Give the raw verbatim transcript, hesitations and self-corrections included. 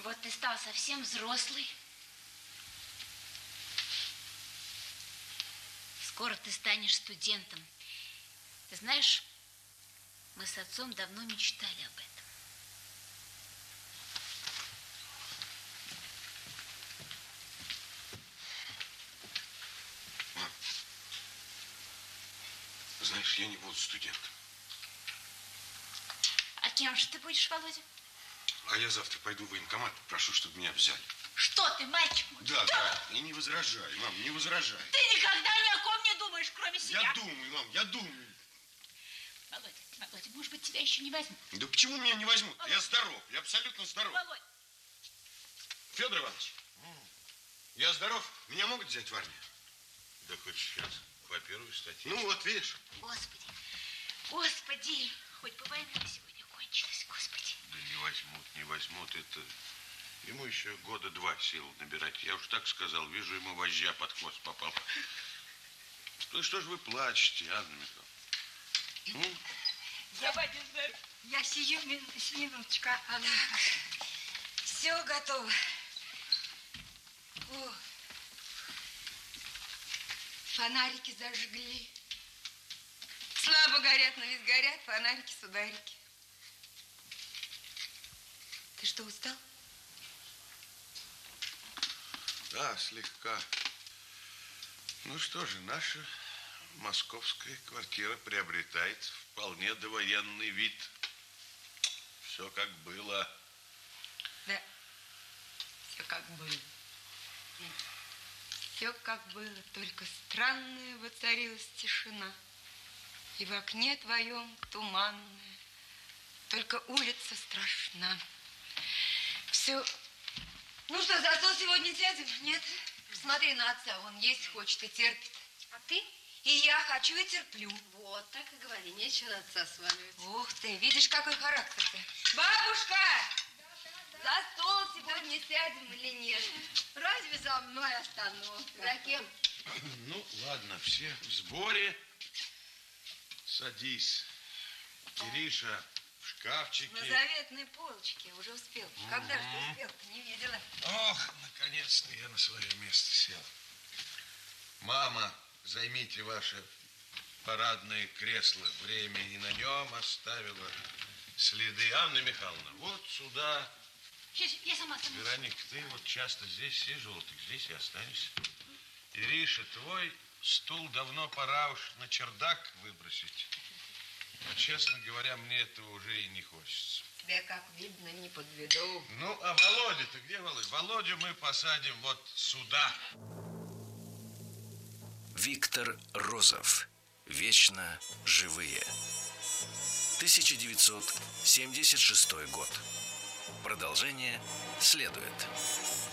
Вот ты стал совсем взрослый. Скоро ты станешь студентом. Ты знаешь, мы с отцом давно мечтали об этом. Мам, знаешь, я не буду студентом. А кем же ты будешь, Володя? А я завтра пойду в военкомат, прошу, чтобы меня взяли. Что ты, мальчик мой? Да, да, и не возражай, мам, не возражай. Ты никогда ни о ком не думаешь, кроме себя. Я думаю, мам, я думаю. Володя, Володя, может быть, тебя еще не возьмут? Да почему меня не возьмут? Володя. Я здоров, я абсолютно здоров. Володя. Федор Иванович, я здоров, меня могут взять в армию? Да хоть сейчас, по первой статье. Ну вот, видишь. Господи, господи, хоть бы война сегодня кончилась, господи. Да не возьмут, не возьмут, это... Ему еще года два сил набирать. Я уж так сказал, вижу, ему вожжа под хвост попал. Ну что ж вы плачете, Анна Михайловна? Я, я сию мин, минуточку, Анна. Все готово. О, фонарики зажгли. Слабо горят, но ведь горят фонарики-сударики. Ты что, устал? Да, слегка. Ну что же, наша московская квартира приобретает вполне довоенный вид. Все как было. Да, все как было. Все как было, только странная воцарилась тишина. И в окне твоем туманная, только улица страшна. Все. Ну что, за стол сегодня сядем? Нет? Смотри на отца, он есть хочет и терпит. А ты? И я хочу и терплю. Вот, так и говори, нечего на отца сваливать. Ух ты, видишь, какой характер-то. Бабушка! За стол сегодня сядем или нет? Разве за мной остановка? За кем? Ну, ладно, все в сборе. Садись. Кириша, в шкафчике. На заветной полочке уже успел. Угу. Когда же ты успел-то, не видела? Ох, наконец-то я на свое место сел. Мама, займите ваше парадное кресло. Время и на нем оставила следы. Анна Михайловна, вот сюда. Сейчас, я сама сама. Вероника, ты вот часто здесь сижу, вот так здесь и останешься. Ириша, твой стул давно пора уж на чердак выбросить. Но, честно говоря, мне этого уже и не хочется. Тебя, как видно, не подведу. Ну, а Володя-то где, Володя? Володю мы посадим вот сюда. Виктор Розов. Вечно живые. тысяча девятьсот семьдесят шестой год. Продолжение следует.